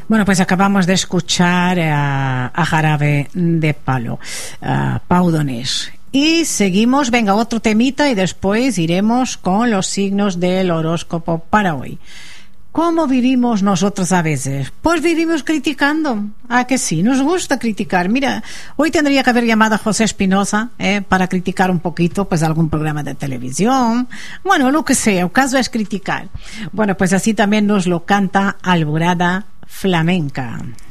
Bueno, pues acabamos de escuchar a Jarabe de Palo, Pau Donés. Y seguimos, venga, otro temita y después iremos con los signos del horóscopo para hoy. ¿Cómo vivimos nosotros a veces? Pues vivimos criticando. ¿A que sí? Nos gusta criticar. Mira, hoy tendría que haber llamado a José Espinosa para criticar un poquito pues algún programa de televisión. Bueno, lo que sea, el caso es criticar. Bueno, pues así también nos lo canta Alborada Flamenca.